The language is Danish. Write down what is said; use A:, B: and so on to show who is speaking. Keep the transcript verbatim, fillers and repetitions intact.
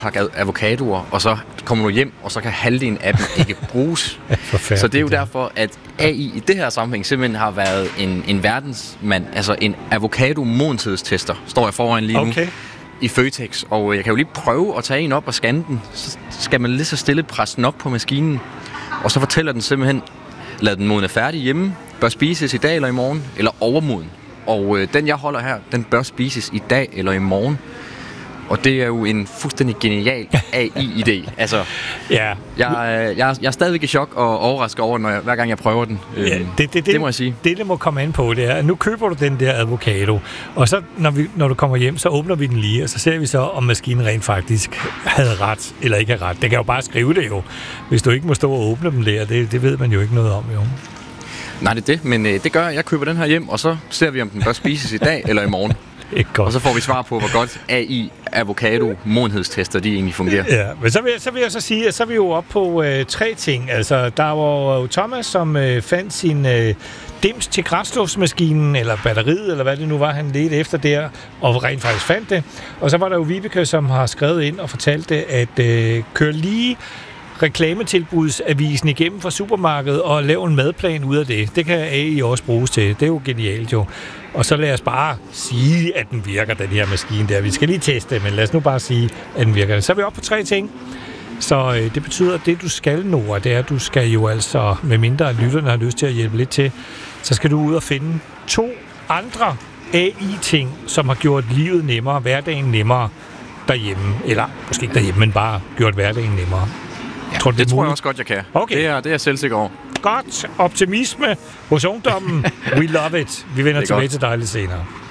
A: pakke avocadoer, og så kommer du hjem, og så kan halvdelen af dem ikke bruges. Så det er jo derfor, at A I i det her sammenhæng simpelthen har været en, en verdensmand, altså en avocado-modenhedstester, står jeg foran lige nu,
B: okay.
A: i Føtex. Og jeg kan jo lige prøve at tage en op og scanne den. Så skal man lige så stille presse den op på maskinen, og så fortæller den simpelthen, lad den modne færdig hjemme, bør spises i dag eller i morgen, eller overmoden. Og øh, den, jeg holder her, den bør spises i dag eller i morgen. Og det er jo en fuldstændig genial A I-idé. Altså,
B: ja.
A: jeg, jeg, jeg er stadigvæk i chok og overrasket over, når jeg, hver gang jeg prøver den.
B: Ja, det, det, det,
A: det må jeg sige.
B: Det, det må komme an på, det er, nu køber du den der avocado, og så når, vi, når du kommer hjem, så åbner vi den lige, og så ser vi så, om maskinen rent faktisk havde ret eller ikke havde ret. Det kan jo bare skrive det jo, hvis du ikke må stå og åbne dem der. Det, det ved man jo ikke noget om, jo.
A: Nej, det er det, men øh, det gør jeg. Jeg køber den her hjem, og så ser vi, om den bør spises i dag eller i morgen. Og så får vi svar på, hvor godt A I avocado modenhedstester de egentlig fungerer.
B: Ja, men så vil, jeg, så vil jeg så sige, at så er vi jo oppe på øh, tre ting. Altså, der var jo Thomas, som øh, fandt sin øh, dims til græsslåsmaskinen, eller batteriet, eller hvad det nu var, han ledte efter der, og rent faktisk fandt det. Og så var der jo Vibeke, som har skrevet ind og fortalte, at øh, kør lige reklametilbudsavisen igennem fra supermarkedet og lave en madplan ud af det. Det kan A I også bruges til. Det er jo genialt jo. Og så lad os bare sige, at den virker, den her maskine der. Vi skal lige teste, men lad os nu bare sige, at den virker. Så er vi oppe på tre ting. Så øh, det betyder, at det du skal, Nora, det er, at du skal jo altså, med mindre at lytterne har lyst til at hjælpe lidt til, så skal du ud og finde to andre A I-ting, som har gjort livet nemmere, hverdagen nemmere derhjemme. Eller måske ikke derhjemme, men bare gjort hverdagen nemmere.
A: Ja, tror, det, det tror jeg også godt, jeg kan.
B: Okay.
A: Det er, det er jeg selvsikker over.
B: Godt. Optimisme hos ungdommen. We love it. Vi vender tilbage
A: godt.
B: til dig lidt senere.